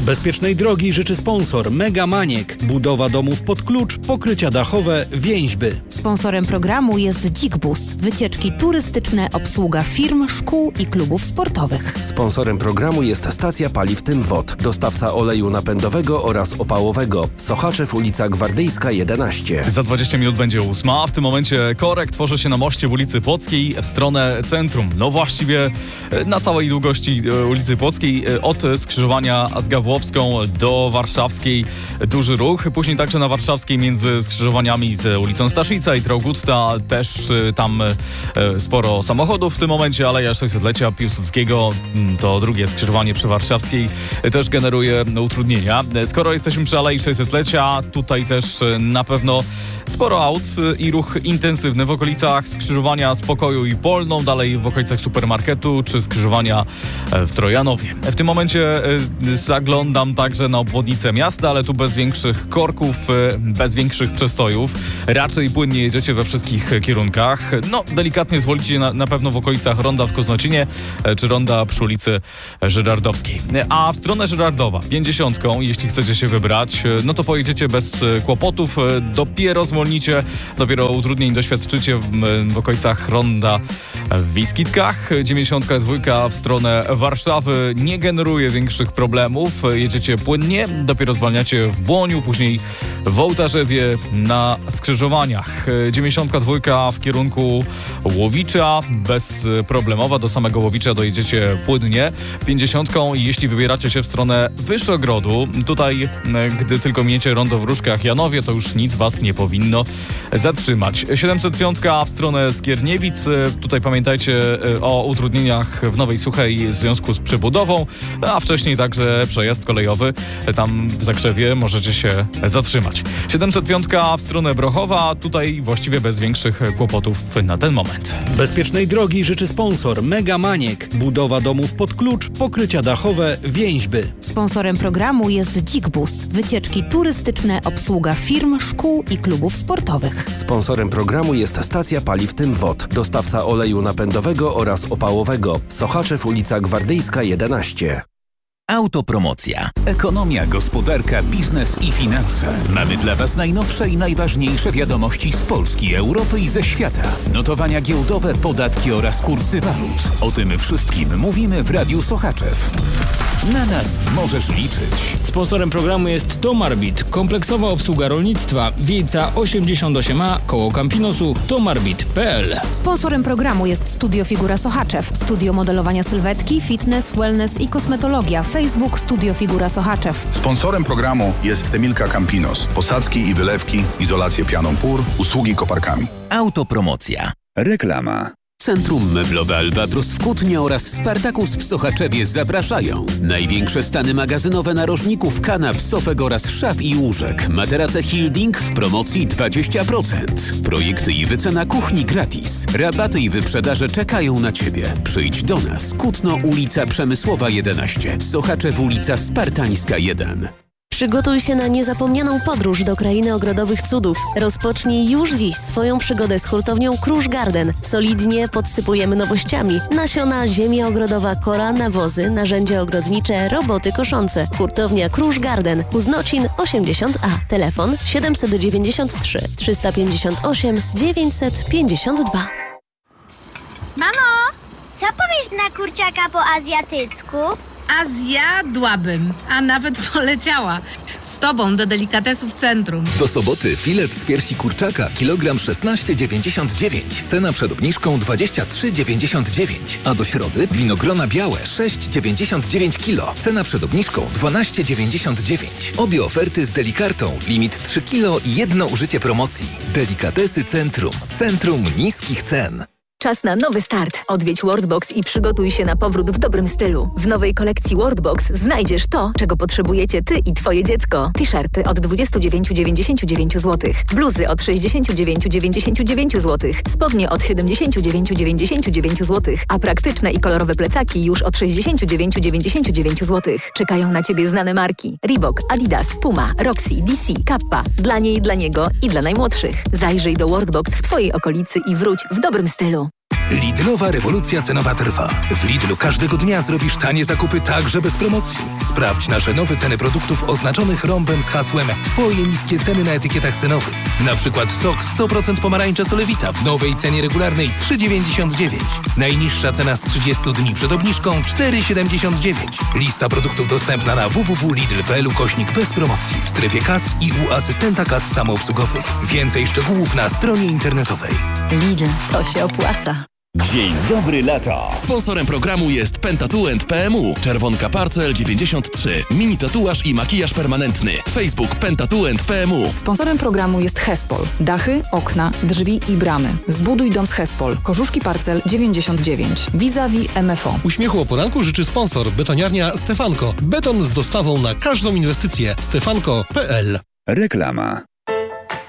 Bezpiecznej drogi życzy sponsor Mega Maniek. Budowa domów pod klucz, pokrycia dachowe, więźby. Sponsorem programu jest Dzik-Bus. Wycieczki turystyczne, obsługa firm, szkół i klubów sportowych. Sponsorem programu jest stacja paliw Tymwod. Dostawca oleju napędowego oraz opałowego. Sochaczew, ulica Gwardyjska 11. Za 20 minut będzie 8. W tym momencie korek tworzy się na moście w ulicy Płockiej w stronę centrum. No właściwie na całej długości ulicy Płockiej od skrzyżowania z Gawłowską do Warszawskiej duży ruch. Później także na Warszawskiej między skrzyżowaniami z ulicą Staszica i Traugutta też tam sporo samochodów w tym momencie. Aleja 600-lecia Piłsudskiego, to drugie skrzyżowanie przy Warszawskiej, też generuje utrudnienia. Skoro jesteśmy przy Alei 600-lecia, tutaj też na pewno sporo aut i ruch intensywny w okolicach skrzyżowania z Pokoju i Polną, dalej w okolicach supermarketu czy skrzyżowania w Trojanowie. W tym momencie zaglądam także na obwodnicę miasta, ale tu bez większych korków, bez większych przestojów. Raczej płynnie jedziecie we wszystkich kierunkach. No, delikatnie zwolicie na pewno w okolicach ronda w Koznocinie czy ronda przy ulicy Żyrardowskiej. A w stronę Żyrardowa 50, jeśli chcecie się wybrać, no to pojedziecie bez kłopotów. Dopiero zwolnicie, dopiero utrudnień doświadczycie w okolicach ronda w Wiskitkach. 92 w stronę Warszawy nie generuje większych problemów. Jedziecie płynnie, dopiero zwalniacie w Błoniu, później w Ołtarzewie na skrzyżowaniach. 92 w kierunku Łowicza bezproblemowa, do samego Łowicza dojedziecie płynnie. 50 jeśli wybieracie się w stronę Wyszogrodu, tutaj gdy tylko miecie rondo w Różkach Janowie, to już nic was nie powinno zatrzymać. 705 w stronę Skierniewic, tutaj pamiętajcie o utrudnieniach w Nowej Suchej w związku z przebudową, a wcześniej także przejazd kolejowy tam w Zakrzewie możecie się zatrzymać. 705 w stronę Brochowa, tutaj właściwie bez większych kłopotów na ten moment. Bezpiecznej drogi życzy sponsor Mega Maniek. Budowa domów pod klucz, pokrycia dachowe, więźby. Sponsorem programu jest Dzik-Bus. Wycieczki turystyczne, obsługa firm, szkół i klubów sportowych. Sponsorem programu jest stacja paliw Tymwod. Dostawca oleju napędowego oraz opałowego. Sochaczew, ulica Gwardyjska 11. Autopromocja. Ekonomia, gospodarka, biznes i finanse. Mamy dla Was najnowsze i najważniejsze wiadomości z Polski, Europy i ze świata. Notowania giełdowe, podatki oraz kursy walut. O tym wszystkim mówimy w Radiu Sochaczew. Na nas możesz liczyć. Sponsorem programu jest Tomarbit. Kompleksowa obsługa rolnictwa. Wiejca 88A, koło Campinosu. tomarbit.pl. Sponsorem programu jest Studio Figura Sochaczew. Studio modelowania sylwetki, fitness, wellness i kosmetologia. Facebook Studio Figura Sochaczew. Sponsorem programu jest Emilka Campinos. Posadzki i wylewki, izolację pianą pór, usługi koparkami. Autopromocja. Reklama. Centrum Meblowe Albatros w Kutnie oraz Spartakus w Sochaczewie zapraszają. Największe stany magazynowe narożników, kanap, sofek oraz szaf i łóżek. Materace Hilding w promocji 20%. Projekty i wycena kuchni gratis. Rabaty i wyprzedaże czekają na Ciebie. Przyjdź do nas. Kutno, ulica Przemysłowa 11. Sochaczew, ulica Spartańska 1. Przygotuj się na niezapomnianą podróż do krainy ogrodowych cudów. Rozpocznij już dziś swoją przygodę z hurtownią Krusz Garden. Solidnie podsypujemy nowościami. Nasiona, ziemia ogrodowa, kora, nawozy, narzędzia ogrodnicze, roboty koszące. Hurtownia Krusz Garden. Kuznocin 80A. Telefon 793 358 952. Mamo, co powiesz na kurczaka po azjatycku? A zjadłabym, a nawet poleciała. Z tobą do delikatesów centrum. Do soboty filet z piersi kurczaka, kilogram 16,99. Cena przed obniżką 23,99. A do środy winogrona białe 6,99 kg. Cena przed obniżką 12,99. Obie oferty z Delikartą. Limit 3 kg i jedno użycie promocji. Delikatesy Centrum. Centrum niskich cen. Czas na nowy start. Odwiedź Worldbox i przygotuj się na powrót w dobrym stylu. W nowej kolekcji Worldbox znajdziesz to, czego potrzebujecie Ty i Twoje dziecko. T-shirty od 29,99 zł. Bluzy od 69,99 zł. Spodnie od 79,99 zł. A praktyczne i kolorowe plecaki już od 69,99 zł. Czekają na Ciebie znane marki. Reebok, Adidas, Puma, Roxy, DC, Kappa. Dla niej, dla niego i dla najmłodszych. Zajrzyj do Worldbox w Twojej okolicy i wróć w dobrym stylu. Lidlowa rewolucja cenowa trwa. W Lidlu każdego dnia zrobisz tanie zakupy także bez promocji. Sprawdź nasze nowe ceny produktów oznaczonych rąbem z hasłem Twoje niskie ceny na etykietach cenowych. Na przykład sok 100% pomarańcza Solewita w nowej cenie regularnej 3,99. Najniższa cena z 30 dni przed obniżką 4,79. Lista produktów dostępna na www.lidl.pl/bez promocji w strefie kas i u asystenta kas samoobsługowych. Więcej szczegółów na stronie internetowej. Lidl, to się opłaca. Dzień dobry lata. Sponsorem programu jest Pentatuent PMU. Czerwonka Parcel 93. Mini tatuaż i makijaż permanentny. Facebook Pentatuent PMU. Sponsorem programu jest Hespol. Dachy, okna, drzwi i bramy. Zbuduj dom z Hespol. Korzuszki Parcel 99. Vis-a-vis MFO. Uśmiechu o poranku życzy sponsor. Betoniarnia Stefanko. Beton z dostawą na każdą inwestycję. Stefanko.pl. Reklama.